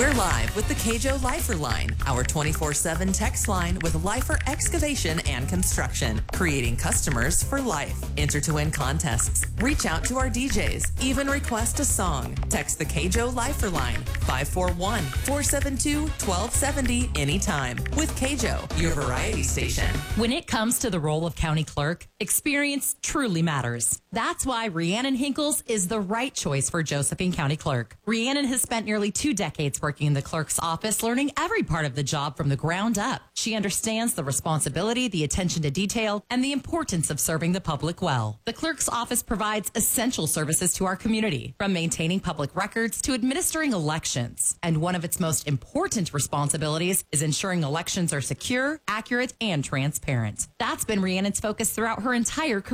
We're live with the KJO Lifer Line, our 24/7 text line with Lifer Excavation and Construction, creating customers for life. Enter to win contests, reach out to our DJs, even request a song. Text the KJO Lifer Line, 541-472-1270 anytime. With KJO, your variety station. When it comes to the role of county clerk, experience truly matters. That's why Rhiannon Hinkles is the right choice for Josephine County Clerk. Rhiannon has spent nearly 2 decades working in the clerk's office, learning every part of the job from the ground up. She understands the responsibility, the attention to detail, and the importance of serving the public well. The clerk's office provides essential services to our community, from maintaining public records to administering elections. And one of its most important responsibilities is ensuring elections are secure, accurate, and transparent. That's been Rhiannon's focus throughout her entire career.